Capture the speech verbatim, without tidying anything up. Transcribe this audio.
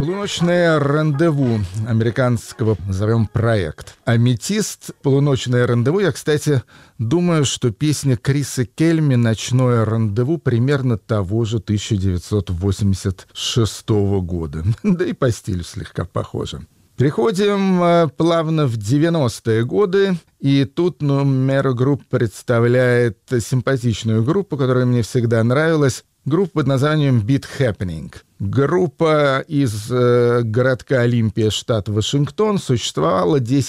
Полуночное рандеву американского, назовем, проект. Аметист, полуночное рандеву. Я, кстати, думаю, что песня Криса Кельми «Ночное рандеву» примерно того же тысяча девятьсот восемьдесят шестого года. Да и по стилю слегка похоже. Переходим э, плавно в девяностые годы, и тут Numero Group представляет симпатичную группу, которая мне всегда нравилась. Группа под названием Beat Happening. Группа из э, городка Олимпия, штат Вашингтон, существовала десять